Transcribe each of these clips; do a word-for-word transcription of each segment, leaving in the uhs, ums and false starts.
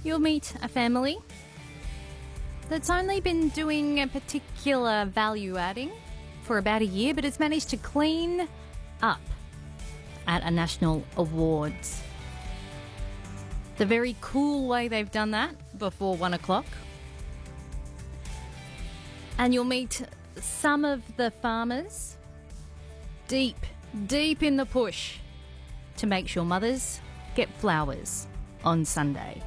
You'll meet a family that's only been doing a particular value adding for about a year, but has managed to clean up at a national awards. The very cool way they've done that before one o'clock. And you'll meet some of the farmers deep, deep in the push to make sure mothers get flowers on Sunday.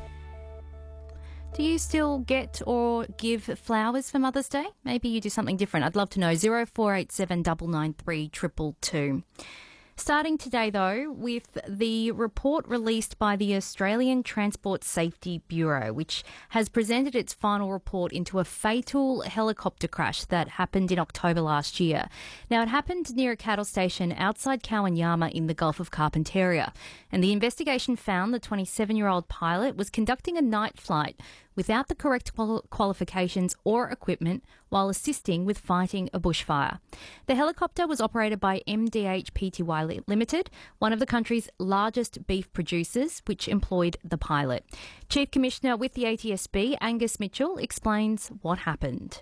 Do you still get or give flowers for Mother's Day? Maybe you do something different. I'd love to know. zero four eight seven nine nine three two two two. Starting today, though, with the report released by the Australian Transport Safety Bureau, which has presented its final report into a fatal helicopter crash that happened in October last year. Now, it happened near a cattle station outside Kawanyama in the Gulf of Carpentaria, and the investigation found the twenty-seven-year-old pilot was conducting a night flight without the correct qual- qualifications or equipment while assisting with fighting a bushfire. The helicopter was operated by M D H Pty Limited, one of the country's largest beef producers, which employed the pilot. Chief Commissioner with the A T S B, Angus Mitchell, explains what happened.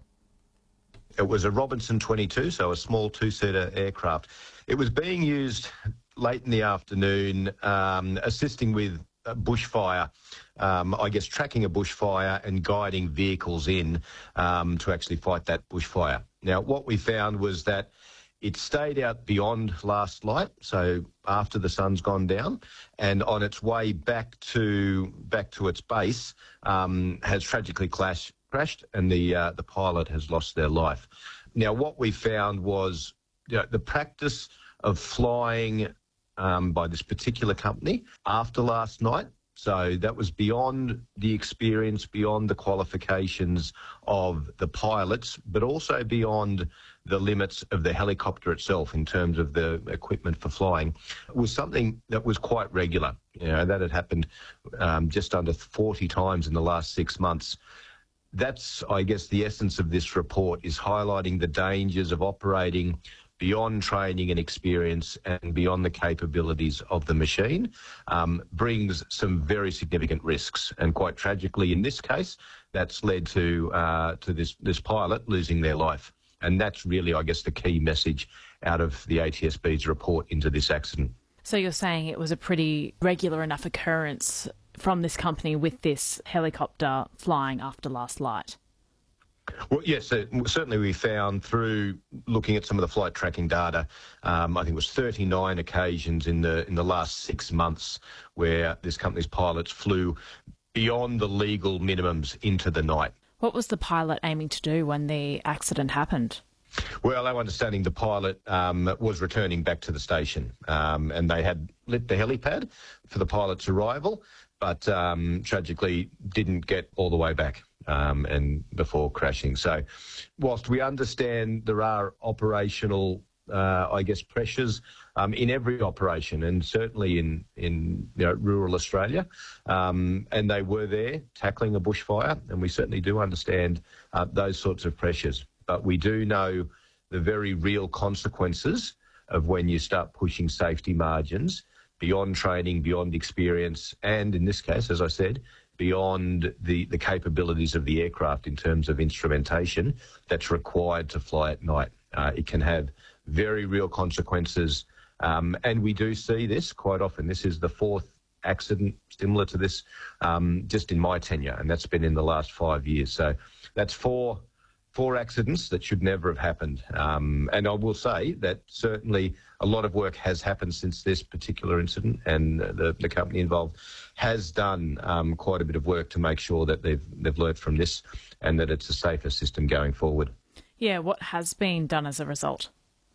It was a Robinson twenty-two, so a small two-seater aircraft. It was being used late in the afternoon, um, assisting with a bushfire, um, I guess tracking a bushfire and guiding vehicles in um, to actually fight that bushfire. Now, what we found was that it stayed out beyond last light, so after the sun's gone down, and on its way back to back to its base, um, has tragically clash, crashed, and the uh, the pilot has lost their life. Now, what we found was, you know, the practice of flying um, by this particular company after last night. So that was beyond the experience, beyond the qualifications of the pilots, but also beyond the limits of the helicopter itself in terms of the equipment for flying. It was something that was quite regular. You know, that had happened um, just under forty times in the last six months. That's, I guess, the essence of this report, is highlighting the dangers of operating beyond training and experience and beyond the capabilities of the machine, um, brings some very significant risks. And quite tragically, in this case, that's led to uh, to this, this pilot losing their life. And that's really, I guess, the key message out of the A T S B's report into this accident. So you're saying it was a pretty regular enough occurrence from this company with this helicopter flying after last light? Well, yes, uh, certainly we found through looking at some of the flight tracking data, um, I think it was thirty-nine occasions in the in the last six months where this company's pilots flew beyond the legal minimums into the night. What was the pilot aiming to do when the accident happened? Well, our understanding, the pilot um, was returning back to the station, um, and they had lit the helipad for the pilot's arrival, but um, tragically didn't get all the way back um, and before crashing. So whilst we understand there are operational, uh, I guess, pressures um, in every operation, and certainly in, in you know, rural Australia, um, and they were there tackling a bushfire, and we certainly do understand uh, those sorts of pressures. But we do know the very real consequences of when you start pushing safety margins beyond training, beyond experience, and in this case, as I said, beyond the, the capabilities of the aircraft in terms of instrumentation that's required to fly at night. Uh, it can have very real consequences, um, and we do see this quite often. This is the fourth accident similar to this um, just in my tenure, and that's been in the last five years. So that's four Four accidents that should never have happened. Um, and I will say that certainly a lot of work has happened since this particular incident, and the, the company involved has done um, quite a bit of work to make sure that they've, they've learnt from this and that it's a safer system going forward. Yeah, what has been done as a result?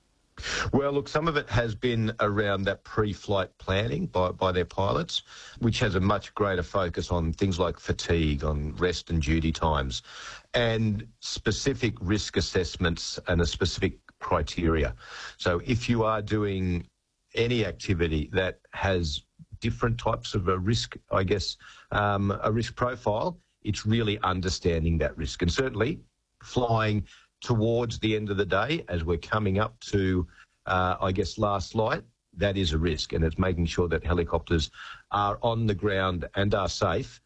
Well, look, some of it has been around that pre-flight planning by, by their pilots, which has a much greater focus on things like fatigue, on rest and duty times, and specific risk assessments and a specific criteria. So if you are doing any activity that has different types of a risk, I guess, um, a risk profile, it's really understanding that risk. And certainly flying towards the end of the day, as we're coming up to, uh, I guess, last light, that is a risk. And it's making sure that helicopters are on the ground and are safe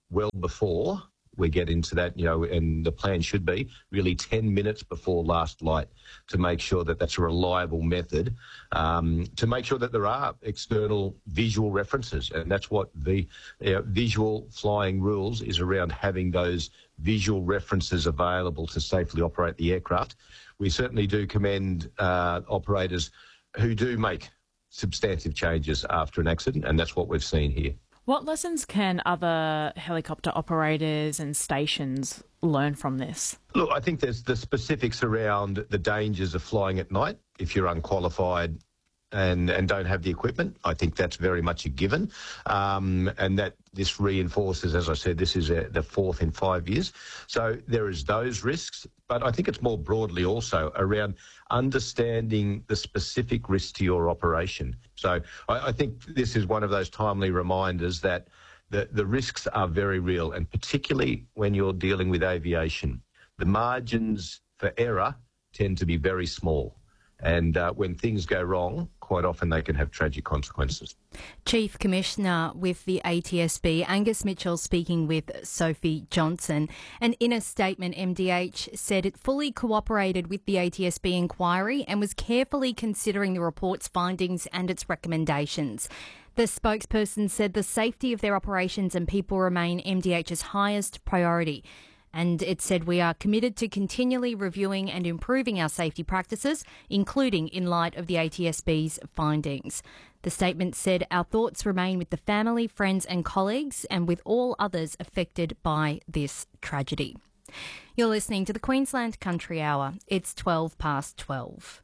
well before we get into that, you know, and the plan should be really ten minutes before last light to make sure that that's a reliable method, um, to make sure that there are external visual references. And that's what the you know, visual flying rules is around, having those visual references available to safely operate the aircraft. We certainly do commend uh, operators who do make substantive changes after an accident, and that's what we've seen here. What lessons can other helicopter operators and stations learn from this? Look, I think there's the specifics around the dangers of flying at night if you're unqualified and, and don't have the equipment. I think that's very much a given. Um, and that this reinforces, as I said, this is a, the fourth in five years. So there is those risks. But I think it's more broadly also around understanding the specific risks to your operation. So I, I think this is one of those timely reminders that the, the risks are very real, and particularly when you're dealing with aviation, the margins for error tend to be very small. And uh, when things go wrong, quite often they can have tragic consequences. Chief Commissioner with the A T S B, Angus Mitchell, speaking with Sophie Johnson. And in a statement, M D H said it fully cooperated with the A T S B inquiry and was carefully considering the report's findings and its recommendations. The spokesperson said the safety of their operations and people remain M D H's highest priority. And it said we are committed to continually reviewing and improving our safety practices, including in light of the A T S B's findings. The statement said our thoughts remain with the family, friends and colleagues and with all others affected by this tragedy. You're listening to the Queensland Country Hour. It's twelve past twelve.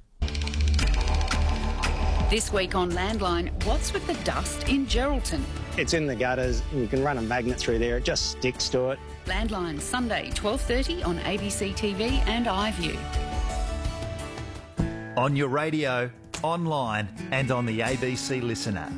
This week on Landline, what's with the dust in Geraldton? It's in the gutters. You can run a magnet through there. It just sticks to it. Landline, Sunday, twelve thirty on A B C T V and iView. On your radio, online and on the A B C Listen app.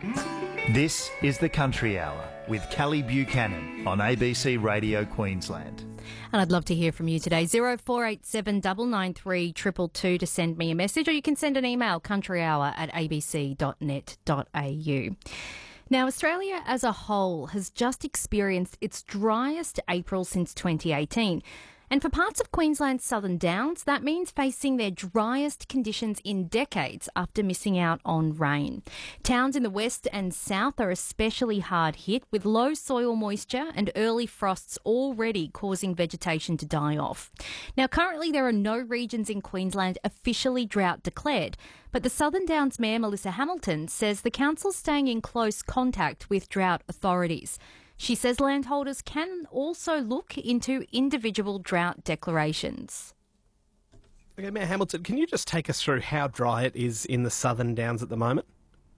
This is the Country Hour with Kelly Buchanan on A B C Radio Queensland. And I'd love to hear from you today. zero four eight seven nine nine three two two two to send me a message, or you can send an email, countryhour at a b c dot net dot a u. Now, Australia as a whole has just experienced its driest April since twenty eighteen. And for parts of Queensland's Southern Downs, that means facing their driest conditions in decades after missing out on rain. Towns in the west and south are especially hard hit, with low soil moisture and early frosts already causing vegetation to die off. Now, currently there are no regions in Queensland officially drought declared, but the Southern Downs Mayor Melissa Hamilton says the council's staying in close contact with drought authorities. She says landholders can also look into individual drought declarations. Okay, Mayor Hamilton, can you just take us through how dry it is in the Southern Downs at the moment?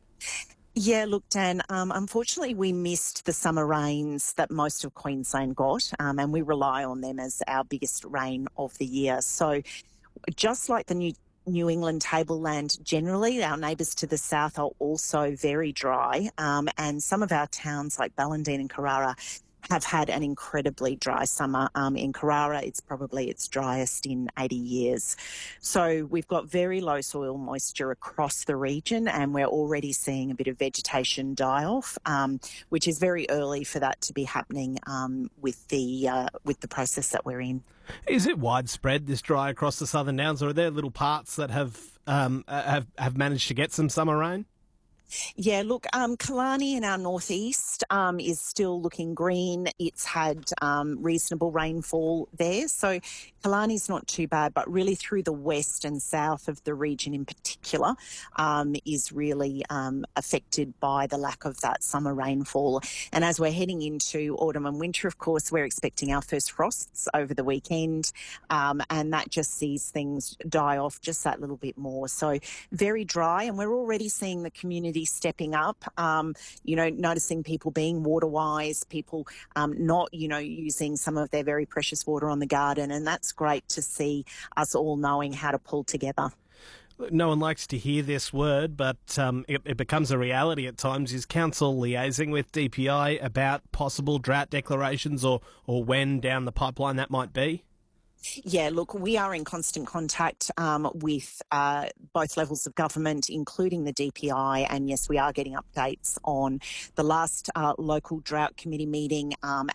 Yeah, look, Dan, um, unfortunately we missed the summer rains that most of Queensland got, um, and we rely on them as our biggest rain of the year. So just like the New New England tableland generally, our neighbours to the south are also very dry, um, and some of our towns like Ballindine and Carrara have had an incredibly dry summer. Um, in Carrara, it's probably its driest in eighty years. So we've got very low soil moisture across the region, and we're already seeing a bit of vegetation die off, um, which is very early for that to be happening um, with the uh, with the process that we're in. Is it widespread, this dry across the Southern Downs, or are there little parts that have um, have have managed to get some summer rain? Yeah, look, um, Killarney in our northeast um, is still looking green. It's had um, reasonable rainfall there. So Killarney's not too bad, but really through the west and south of the region in particular um, is really um, affected by the lack of that summer rainfall. And as we're heading into autumn and winter, of course, we're expecting our first frosts over the weekend, um, and that just sees things die off just that little bit more. So very dry, and we're already seeing the community stepping up, um, you know, noticing people being water wise, people um, not, you know, using some of their very precious water on the garden. And that's great to see us all knowing how to pull together. No one likes to hear this word, but um, it, it becomes a reality at times. Is Council liaising with D P I about possible drought declarations, or, or when down the pipeline that might be? Yeah, look, we are in constant contact um, with uh, both levels of government, including the D P I, and yes, we are getting updates on the last uh, local drought committee meeting um,